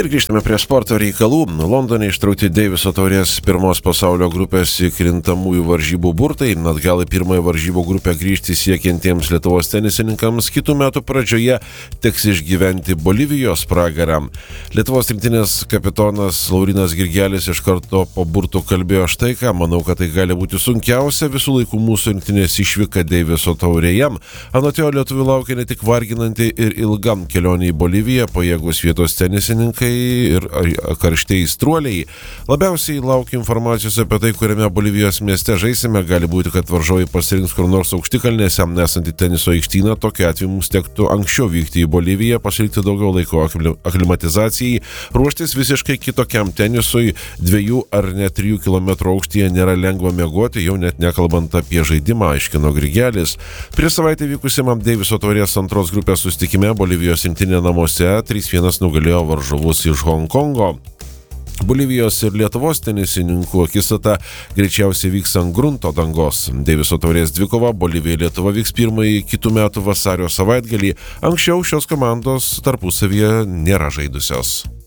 Ir grįžtame prie sporto reikalų. Londone ištraukti Deiviso taurės pirmos pasaulio grupės įkrintamųjų varžybų burtai. Atgal į pirmąją varžybų grupę grįžti siekiantiems Lietuvos tenisininkams kitų metų pradžioje teks išgyventi Bolivijos pragarą. Lietuvos rinktinės kapitonas Laurynas Grigelis iš karto po burtų kalbėjo štai ką: manau, kad tai gali būti sunkiausia visų laikų mūsų rinktinės išvyka Deiviso taurėje. Anot jo, lietuvių laukia ne tik varginanti ir ilgam kelionė į Boliviją, pajėgus vietos tenisininkai ir karštieji struoliai. Labiausiai laukia informacijos apie tai, kuriame Bolivijos mieste žaisime. Gali būti, kad varžovai pasirinks kur nors aukštikalnėse nesantį teniso aikštyną. Tokiu atveju mums tektų anksčiau vykti į Boliviją, pasilikti daugiau laiko aklimatizacijai, ruoštis visiškai kitokiam tenisui. 2 ar net 3 km aukštyje nėra lengva miegoti, jau net nekalbant apie žaidimą, aiškino Grigelis. Prieš savaitę vykusiam Deiviso taurės antros grupės susitikime Bolivijos rinktinė namuose 3-1 nugalėjo varžovus iš Honkongo. Bolivijos ir Lietuvos tenisininkų akistata greičiausiai vyks ant grunto dangos. Deiviso taurės dvikova Bolivija-Lietuva vyks pirmąjį kitų metų vasario savaitgalį. Anksčiau šios komandos tarpusavyje nėra žaidusios.